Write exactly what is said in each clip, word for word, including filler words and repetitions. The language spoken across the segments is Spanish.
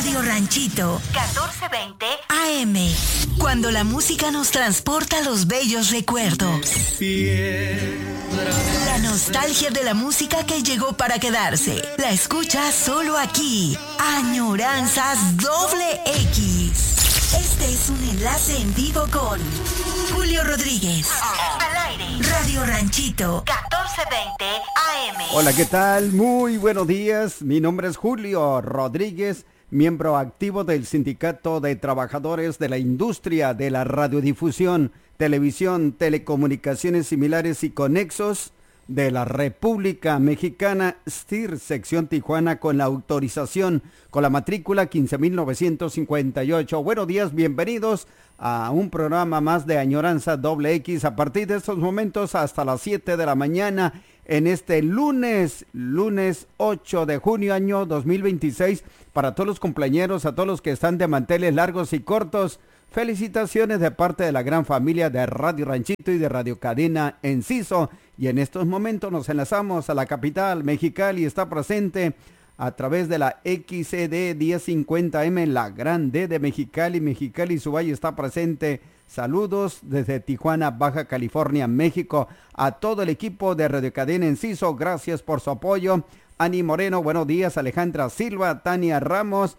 Radio Ranchito, catorce veinte A M. Cuando la música nos transporta a los bellos recuerdos. La nostalgia de la música que llegó para quedarse. La escuchas solo aquí. Añoranzas doble X. Este es un enlace en vivo con Julio Rodríguez. Al aire. Radio Ranchito, catorce veinte A M. Hola, ¿qué tal? Muy buenos días. Mi nombre es Julio Rodríguez, miembro activo del Sindicato de Trabajadores de la Industria de la Radiodifusión, Televisión, Telecomunicaciones Similares y Conexos de la República Mexicana, S T I R, sección Tijuana, con la autorización, con la matrícula quince mil novecientos cincuenta y ocho. Buenos días, bienvenidos a un programa más de Añoranza Doble X a partir de estos momentos hasta las siete de la mañana en este lunes, lunes ocho de junio año dos mil veintiséis. Para todos los cumpleañeros, a todos los que están de manteles largos y cortos, felicitaciones de parte de la gran familia de Radio Ranchito y de Radio Cadena Enciso. Y en estos momentos nos enlazamos a la capital, Mexicali. Está presente a través de la X C D diez cincuenta M, la Gran D de Mexicali. Mexicali y su valle está presente. Saludos desde Tijuana, Baja California, México. A todo el equipo de Radio Cadena Enciso, gracias por su apoyo. Ani Moreno, buenos días. Alejandra Silva, Tania Ramos,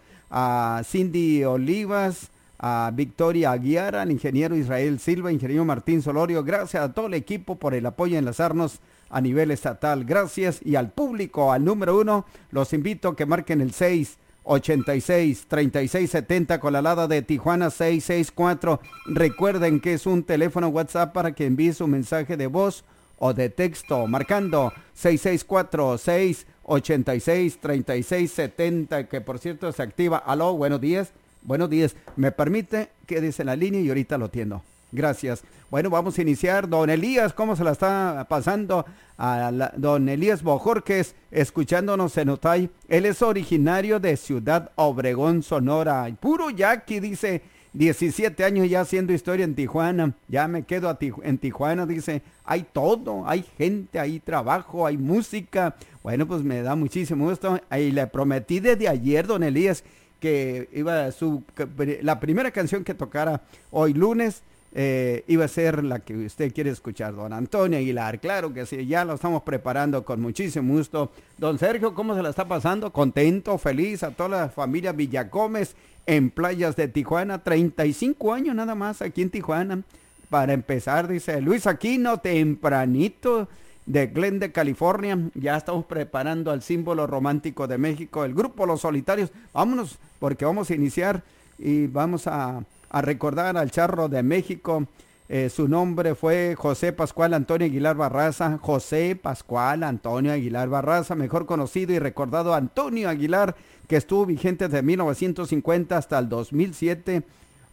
a Cindy Olivas, a Victoria Aguiar, al ingeniero Israel Silva, ingeniero Martín Solorio. Gracias a todo el equipo por el apoyo en enlazarnos a nivel estatal. Gracias, y al público, al número uno, los invito a que marquen el seis ochenta y seis, treinta y seis setenta con la alada de Tijuana seis seis cuatro. Recuerden que es un teléfono WhatsApp para que envíe su mensaje de voz o de texto, marcando seis seis cuatro, seis ochenta y seis, treinta y seis setenta, que por cierto se activa. Aló, buenos días. Buenos días, me permite, quédese en la línea y ahorita lo atiendo. Gracias. Bueno, vamos a iniciar. Don Elías, ¿cómo se la está pasando? A la, don Elías Bojorques, escuchándonos en Otay. Él es originario de Ciudad Obregón, Sonora. Puro yaqui, dice, diecisiete años ya haciendo historia en Tijuana. Ya me quedo a Tiju- en Tijuana, dice. Hay todo, hay gente, hay trabajo, hay música. Bueno, pues me da muchísimo gusto. Y le prometí desde ayer, don Elías, que iba a su, que la primera canción que tocara hoy lunes eh, iba a ser la que usted quiere escuchar, don Antonio Aguilar. Claro que sí, ya lo estamos preparando con muchísimo gusto. Don Sergio, ¿cómo se la está pasando? Contento, feliz, a toda la familia Villagómez en Playas de Tijuana. treinta y cinco años nada más aquí en Tijuana. Para empezar, dice Luis Aquino, tempranito, de Glendale, California. Ya estamos preparando al símbolo romántico de México, el grupo Los Solitarios. Vámonos, porque vamos a iniciar y vamos a, a recordar al charro de México. Eh, su nombre fue José Pascual Antonio Aguilar Barraza. José Pascual Antonio Aguilar Barraza, mejor conocido y recordado Antonio Aguilar, que estuvo vigente desde mil novecientos cincuenta hasta el dos mil siete.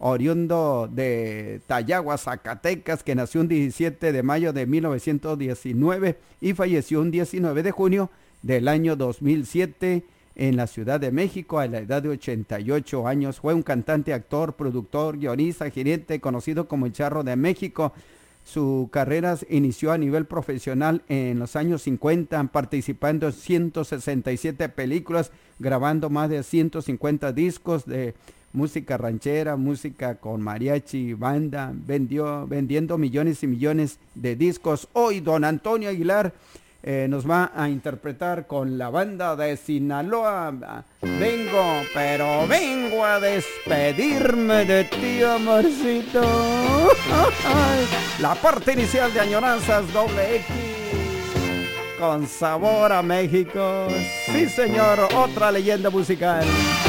Oriundo de Tayagua, Zacatecas, que nació un diecisiete de mayo de mil novecientos diecinueve y falleció un diecinueve de junio del año dos mil siete en la Ciudad de México a la edad de ochenta y ocho años. Fue un cantante, actor, productor, guionista, gerente, conocido como el Charro de México. Su carrera inició a nivel profesional en los años cincuenta, participando en ciento sesenta y siete películas, grabando más de ciento cincuenta discos de música ranchera, música con mariachi, banda, vendió, vendiendo millones y millones de discos. Hoy don Antonio Aguilar eh, nos va a interpretar con la banda de Sinaloa. Vengo, pero vengo a despedirme de ti, amorcito. La parte inicial de Añoranzas Doble X, con sabor a México. Sí, señor, otra leyenda musical.